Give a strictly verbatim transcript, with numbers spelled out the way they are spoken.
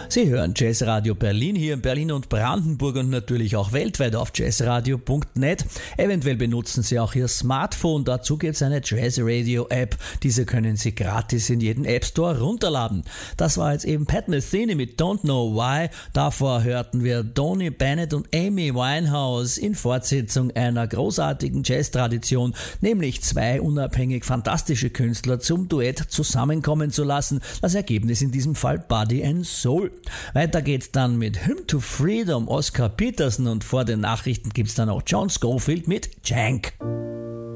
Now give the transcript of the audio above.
Sie hören Jazzradio Berlin hier in Berlin und Brandenburg und natürlich auch weltweit auf jazzradio punkt net. Eventuell benutzen Sie auch Ihr Smartphone. Dazu gibt es eine Jazzradio-App. Diese können Sie gratis in jeden App Store runterladen. Das war jetzt eben Pat Metheny mit Don't Know Why. Davor hörten wir Tony Bennett und Amy Winehouse in Fortsetzung einer großartigen Jazz-Tradition, nämlich zwei unabhängig fantastische Künstler zum Duett zusammenkommen zu lassen. Das Ergebnis in diesem Fall Body and Soul. Weiter geht's dann mit Hymn to Freedom, Oscar Peterson, und vor den Nachrichten gibt's dann auch John Scofield mit Jank.